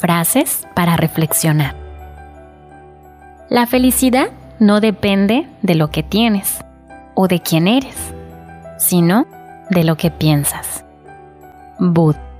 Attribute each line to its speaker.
Speaker 1: Frases para reflexionar. La felicidad no depende de lo que tienes o de quién eres, sino de lo que piensas. Bud.